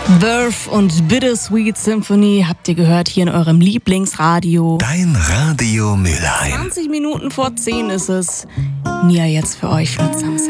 Birth und Bittersweet Symphony habt ihr gehört hier in eurem Lieblingsradio. Dein Radio Mülheim. 20 Minuten vor 10 ist es. Nia jetzt für euch mit Samstag.